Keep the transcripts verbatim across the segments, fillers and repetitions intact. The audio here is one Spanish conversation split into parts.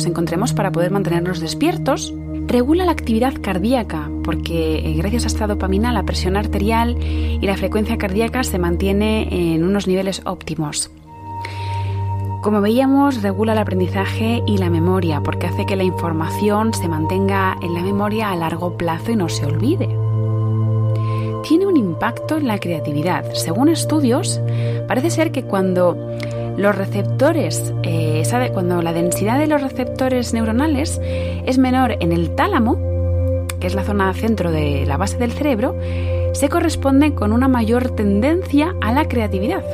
nos encontremos para poder mantenernos despiertos. Regula la actividad cardíaca, porque eh, gracias a esta dopamina la presión arterial y la frecuencia cardíaca se mantiene en unos niveles óptimos. Como veíamos, regula el aprendizaje y la memoria, porque hace que la información se mantenga en la memoria a largo plazo y no se olvide. Tiene un impacto en la creatividad. Según estudios, parece ser que cuando los receptores, eh, esa, cuando la densidad de los receptores neuronales es menor en el tálamo, que es la zona centro de la base del cerebro, se corresponde con una mayor tendencia a la creatividad.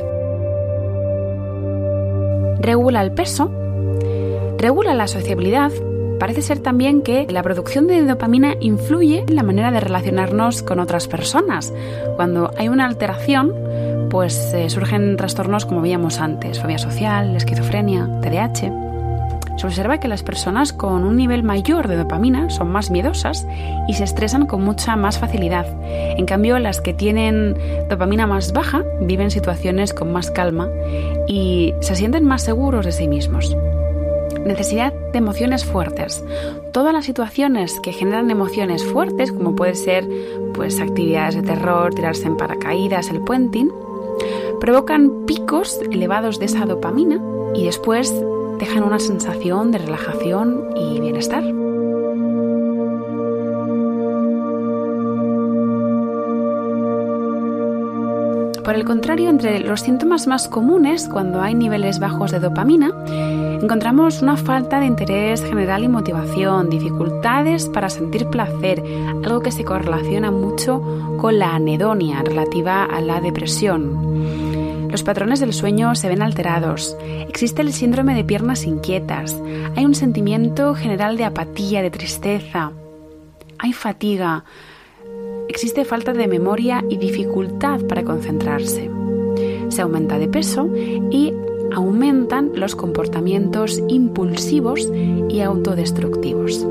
Regula el peso, regula la sociabilidad. Parece ser también que la producción de dopamina influye en la manera de relacionarnos con otras personas. Cuando hay una alteración, pues eh, surgen trastornos como veíamos antes, fobia social, esquizofrenia, T D A H. Se observa que las personas con un nivel mayor de dopamina son más miedosas y se estresan con mucha más facilidad. En cambio, las que tienen dopamina más baja viven situaciones con más calma y se sienten más seguros de sí mismos. Necesidad de emociones fuertes. Todas las situaciones que generan emociones fuertes, como puede ser pues, actividades de terror, tirarse en paracaídas, el puenting, provocan picos elevados de esa dopamina y después dejan una sensación de relajación y bienestar. Por el contrario, entre los síntomas más comunes cuando hay niveles bajos de dopamina, encontramos una falta de interés general y motivación, dificultades para sentir placer, algo que se correlaciona mucho con la anedonia relativa a la depresión. Los patrones del sueño se ven alterados, existe el síndrome de piernas inquietas, hay un sentimiento general de apatía, de tristeza, hay fatiga, existe falta de memoria y dificultad para concentrarse. Se aumenta de peso y aumentan los comportamientos impulsivos y autodestructivos.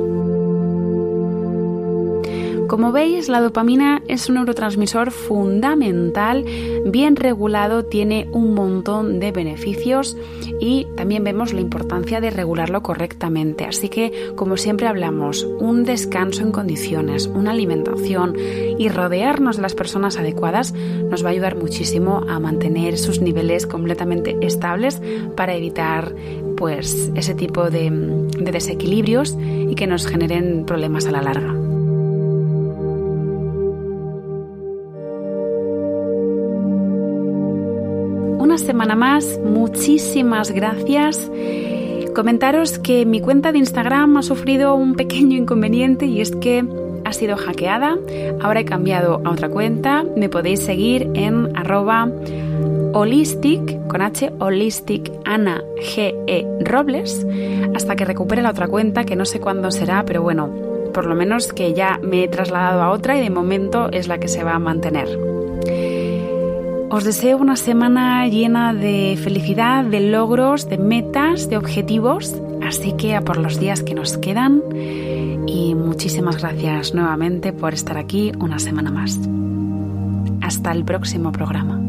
Como veis, la dopamina es un neurotransmisor fundamental, bien regulado, tiene un montón de beneficios y también vemos la importancia de regularlo correctamente. Así que, como siempre hablamos, un descanso en condiciones, una alimentación y rodearnos de las personas adecuadas nos va a ayudar muchísimo a mantener sus niveles completamente estables para evitar pues, ese tipo de, de desequilibrios y que nos generen problemas a la larga. Una semana más, muchísimas gracias. Comentaros que mi cuenta de Instagram ha sufrido un pequeño inconveniente y es que ha sido hackeada. Ahora he cambiado a otra cuenta. Me podéis seguir en arroba holistic, con H, holistic, Ana G E Robles, hasta que recupere la otra cuenta, que no sé cuándo será, pero bueno, por lo menos que ya me he trasladado a otra y de momento es la que se va a mantener. Os deseo una semana llena de felicidad, de logros, de metas, de objetivos, así que a por los días que nos quedan y muchísimas gracias nuevamente por estar aquí una semana más. Hasta el próximo programa.